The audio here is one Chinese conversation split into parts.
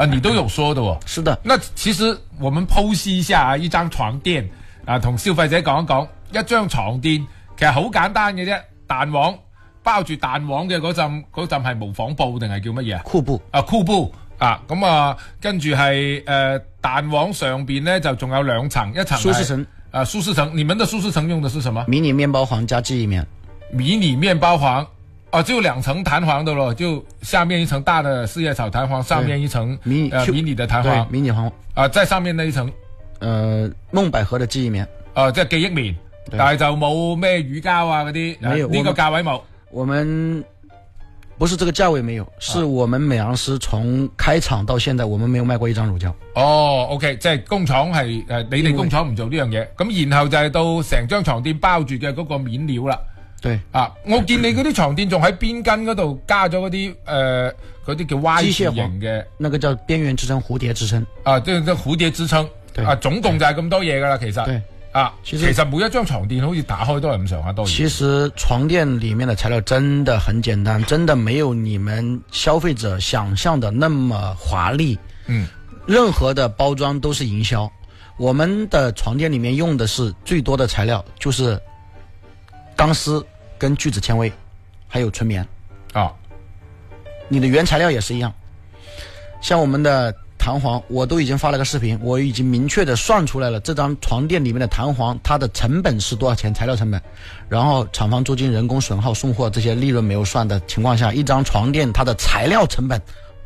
啊，你都有說的喎。 是的。 那其實我們剖析一下一張床墊啊，同消費者講一講，一張床墊其實好簡單嘅啫，彈簧包住彈簧嘅嗰陣係無紡布定係叫乜嘢啊？ 褲布啊，褲布啊，咁啊，跟住係彈簧上邊咧就仲有兩層，一層舒適層啊，舒適層。你們的舒適層用的是什麼？ 迷你麵包黃加記憶棉。 迷你麵包黃。哦，就2層彈簧的咯，就下面一層大的四葉草彈簧，上面一層迷你的彈簧， 迷你簧啊，在上面那一層， 夢百合的記憶棉， 即係記憶棉，但係就冇咩乳膠啊嗰啲， 沒有呢個價位冇。 我們不是這個價位沒有，是我們美昂師從開廠到現在，我們沒有賣過一張乳膠。 哦 ，OK， 即係工廠係你哋工廠唔做呢樣嘢，咁然後就係到成張床墊包住嘅嗰個面料啦。 對啊，我見你嗰啲床墊仲喺邊根嗰度加咗嗰啲叫 Y 字形嘅， 那個叫邊緣支撐、蝴蝶支撐啊，即係蝴蝶支撐。啊，總共就係咁多嘢噶啦，其實。 對啊，其實每一張床墊好似打開都係咁上下多嘢。 其實床墊裏面的材料真的很簡單，真的沒有你們消費者想象的那麼華麗。任何的包裝都是營銷。我們的床墊裏面用的是最多的材料，就是鋼絲跟聚酯纖維，還有純棉。 啊， 你的原材料也是一樣。像我們的彈簧，我都已經發了個視頻，我已經明確的算出來了，這張床墊裡面的彈簧它的成本是多少錢，材料成本，然後廠房租金、人工損耗、送貨這些利潤沒有算的情況下，一張床墊它的材料成本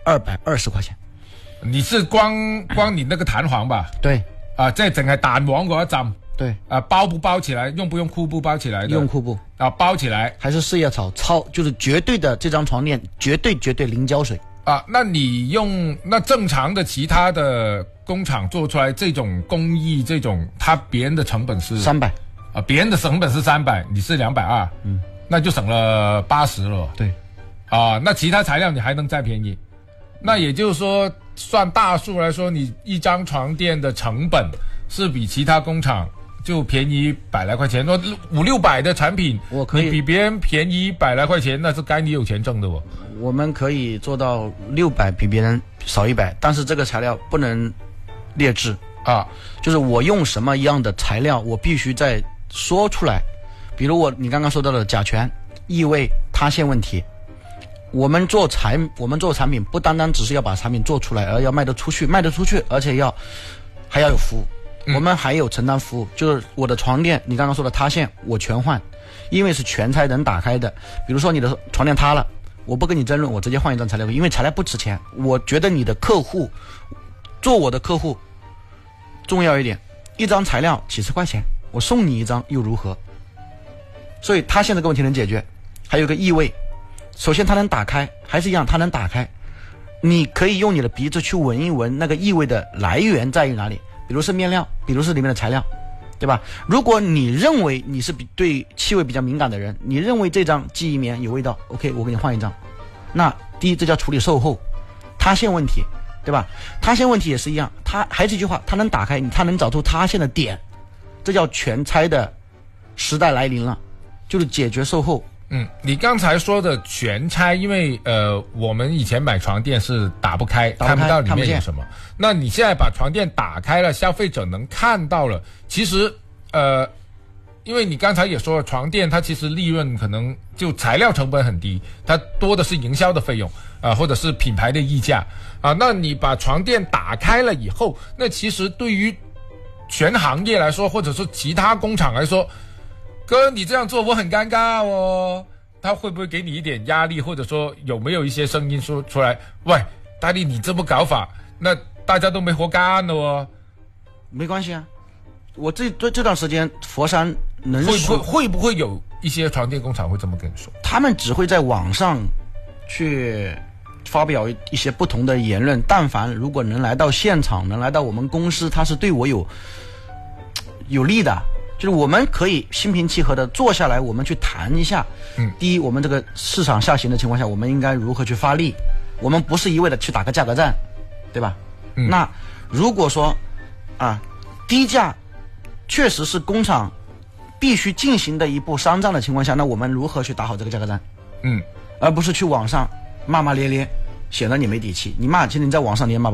220塊錢。 你是光你那個彈簧吧？ 對。 啊，即係淨係彈簧嗰一浸。 對。 啊，包不包起來？用不用褲布包起來的？ 用褲布。 啊，包起來。 還是四葉草就是絕對的這張床墊絕對零膠水。 啊，那你用那正常的其他的工廠做出來這種工藝，這種它別人的成本是 300 啊，別人的成本是300，你是220，那就省了80了。 對， 啊，那其他材料你還能再便宜，那也就是說算大數來說，你一張床墊的成本是比其他工廠就便宜100來塊錢，那500-600的產品， 我可以你比別人便宜100來塊錢，那是該你有錢掙的哦。 我們可以做到600比別人少100，但是這個材料不能劣質啊， 就是我用什麼樣的材料，我必須再說出來。比如你剛剛說到的甲醛、異味、塌陷問題，我們做產品不單單只是要把產品做出來，而要賣得出去，而且還要有服務。我們還有承擔服務，就是我的床墊，你剛剛說的塌陷，我全換，因為是全拆能打開的。比如說你的床墊塌了，我不跟你爭論，我直接換一張材料，因為材料不值錢。我覺得你的客戶做我的客戶重要一點，一張材料幾十塊錢，我送你一張又如何？所以塌陷這個問題能解決。還有個異味，首先它能打開，還是一樣，它能打開，你可以用你的鼻子去聞一聞那個異味的來源在於哪裡，比如是面料，比如是裡面的材料，對吧？如果你認為你是對氣味比較敏感的人，你認為這張記憶棉有味道 ，OK， 我給你換一張。那第一，這叫處理售後塌陷問題，對吧？塌陷問題也是一樣，它還是一句話，它能打開，它能找出塌陷的點，這叫全拆的時代來臨了，就是解決售後。 你剛才說的全拆，因為我們以前買床墊是打不開，看不到裡面有什麼。那你現在把床墊打開了，消費者能看到了。其實因為你剛才也說了，床墊它其實利潤可能就材料成本很低，它多的是營銷的費用或者是品牌的溢價啊。那你把床墊打開了以後，那其實對於全行業來說，或者是其他工廠來說，哥，你這樣做我很尷尬哦。他會不會給你一點壓力，或者說有沒有一些聲音說出來？喂，大力，你這麼搞法，那大家都沒活幹了哦。 沒關係啊，我這段時間佛山能會不會有一些床墊工廠會這麼跟你說？ 他們只會在網上去發表一些不同的言論，但凡如果能來到現場，能來到我們公司，他是對我有利的。就是我們可以心平氣和的坐下來，我們去談一下。第一，我們這個市場下行的情況下，我們應該如何去發力？我們不是一味的去打個價格戰，對吧？那如果說低價確實是工廠必須進行的一步商戰的情況下，那我們如何去打好這個價格戰？而不是去網上罵罵咧咧，顯得你沒底氣。你罵，其實你在網上你也罵。